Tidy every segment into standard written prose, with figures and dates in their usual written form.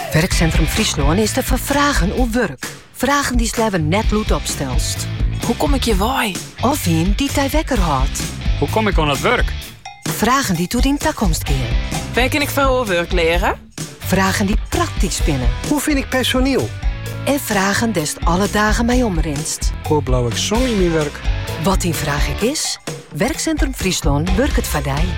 Werkcentrum Friesland is te vervragen op werk. Vragen die sleven net bloed opstelst. Hoe kom ik je waai? Of een die tij wekker houdt. Hoe kom ik aan het werk? Vragen die tot in toekomst gaan. Waar kan ik veel werk leren? Vragen die praktisch spinnen. Hoe vind ik personeel? En vragen dest alle dagen mij omrinst. Hoe blauw ik zon in mijn werk? Wat die vraag ik is, Werkcentrum Friesland werkt het voor die.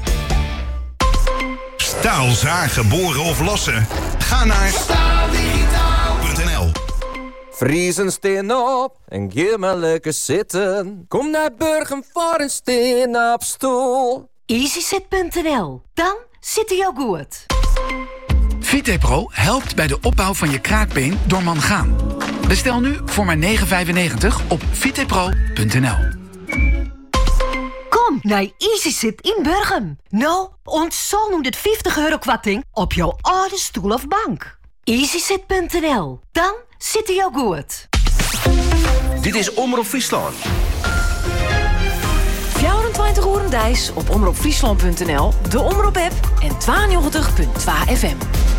Staal, zagen, boren of lossen? Ga naar staaldigitaal.nl. Vriezen steen op en geef me lekker zitten. Kom naar Burgum voor een steen op stoel. EasySit.nl. Dan zit hij al goed. VitePro helpt bij de opbouw van je kraakbeen door mangaan. Bestel nu voor maar €9,95 op vitepro.nl. Kom naar EasySit in Burgum. Nou, ontzal nu dit €50 kwarting op jouw oude stoel of bank. EasySit.nl. Dan zit hij al goed. Dit is Omroep Friesland. 24 uur dijs op omroepfriesland.nl, de Omroep-app en 92.2 FM.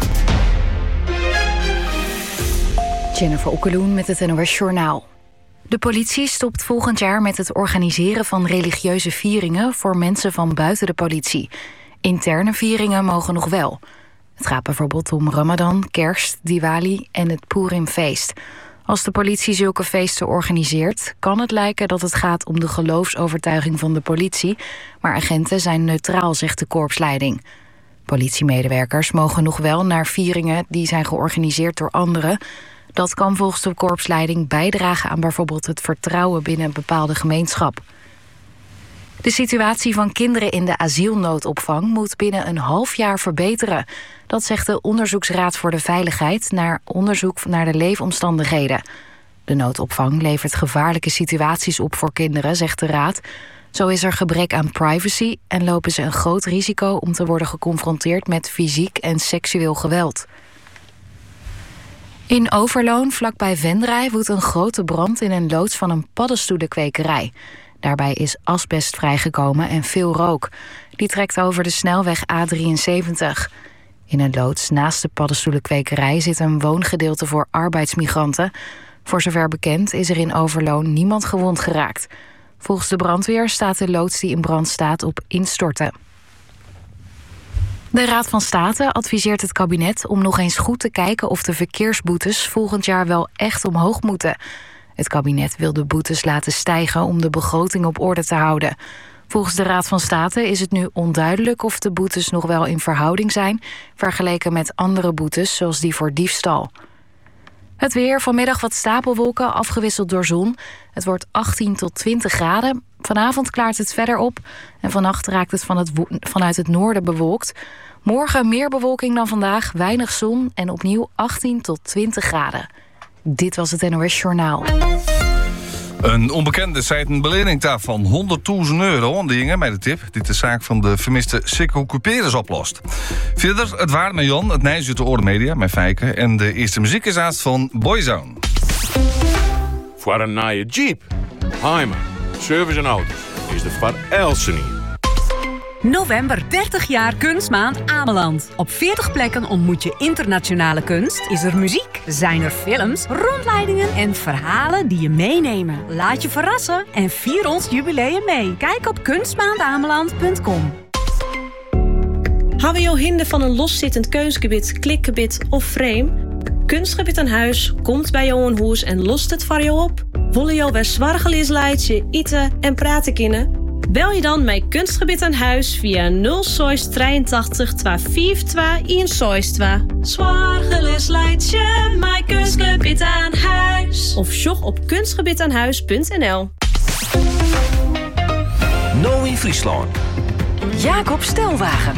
Jennifer Okkeloen met het NOS Journaal. De politie stopt volgend jaar met het organiseren van religieuze vieringen voor mensen van buiten de politie. Interne vieringen mogen nog wel. Het gaat bijvoorbeeld om Ramadan, Kerst, Diwali en het Purimfeest. Als de politie zulke feesten organiseert, kan het lijken dat het gaat om de geloofsovertuiging van de politie, maar agenten zijn neutraal, zegt de korpsleiding. Politiemedewerkers mogen nog wel naar vieringen die zijn georganiseerd door anderen. Dat kan volgens de korpsleiding bijdragen aan bijvoorbeeld het vertrouwen binnen een bepaalde gemeenschap. De situatie van kinderen in de asielnoodopvang moet binnen een half jaar verbeteren. Dat zegt de Onderzoeksraad voor de Veiligheid naar onderzoek naar de leefomstandigheden. De noodopvang levert gevaarlijke situaties op voor kinderen, zegt de raad. Zo is er gebrek aan privacy en lopen ze een groot risico om te worden geconfronteerd met fysiek en seksueel geweld. In Overloon, vlakbij Venray, woedt een grote brand in een loods van een paddenstoelenkwekerij. Daarbij is asbest vrijgekomen en veel rook. Die trekt over de snelweg A73. In een loods naast de paddenstoelenkwekerij zit een woongedeelte voor arbeidsmigranten. Voor zover bekend is er in Overloon niemand gewond geraakt. Volgens de brandweer staat de loods die in brand staat op instorten. De Raad van State adviseert het kabinet om nog eens goed te kijken of de verkeersboetes volgend jaar wel echt omhoog moeten. Het kabinet wil de boetes laten stijgen om de begroting op orde te houden. Volgens de Raad van State is het nu onduidelijk of de boetes nog wel in verhouding zijn, vergeleken met andere boetes zoals die voor diefstal. Het weer, vanmiddag wat stapelwolken, afgewisseld door zon. Het wordt 18 tot 20 graden. Vanavond klaart het verder op en vannacht raakt het vanuit het noorden bewolkt. Morgen meer bewolking dan vandaag, weinig zon en opnieuw 18 tot 20 graden. Dit was het NOS Journaal. Een onbekende zei een belering van €100.000 die ging met de tip die de zaak van de vermiste Sikko Cuperus oplost. Verder het waar met Jan, het Nijs uit de Orde Media met Fijke en de eerste muziek is haast van Boyzone. Voor een nieuwe Jeep, Heimer, service en auto's is de Van Elsene. November 30 jaar Kunstmaand Ameland. Op 40 plekken ontmoet je internationale kunst, is er muziek, zijn er films, rondleidingen en verhalen die je meenemen. Laat je verrassen en vier ons jubileum mee. Kijk op kunstmaandameland.com. Hebben we jou hinder van een loszittend keusgebied, klikgebied of frame? Kunstgebied aan huis komt bij jou een huis en lost het voor jou op. Willen jou weer zwargelisleidje, eten en praten kunnen? Bel je dan met Kunstgebied aan huis via 083 242 162. Zwargelisleidje, mijn Kunstgebied aan huis. Of sjog op kunstgebiedaanhuis.nl. Nou in Friesland. Jacob Stelwagen.